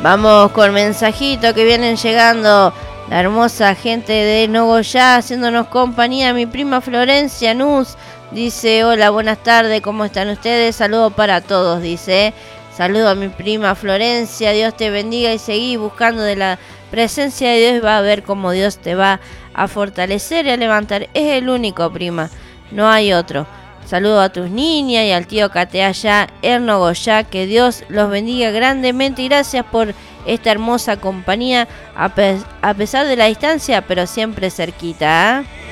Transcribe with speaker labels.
Speaker 1: Vamos con mensajitos que vienen llegando. La hermosa gente de Nogoyá haciéndonos compañía. Mi prima Florencia Nuz dice: hola, buenas tardes, ¿cómo están ustedes? Saludos para todos, dice. Saludo a mi prima Florencia, Dios te bendiga y seguí buscando de la presencia de Dios. Va a ver cómo Dios te va a fortalecer y a levantar. Es el único, prima, no hay otro. Saludo a tus niñas y al tío Cate allá en Nogoyá. Que Dios los bendiga grandemente y gracias por esta hermosa compañía a pesar de la distancia, pero siempre cerquita, ¿eh?